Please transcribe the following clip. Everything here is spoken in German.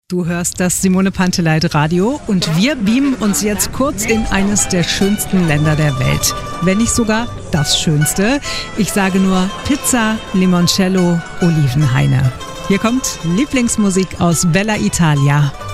Du hörst das Simone Panteleit Radio und wir beamen uns jetzt kurz in eines der schönsten Länder der Welt. Wenn nicht sogar das Schönste. Ich sage nur Pizza, Limoncello, Olivenhaine. Hier kommt Lieblingsmusik aus Bella Italia.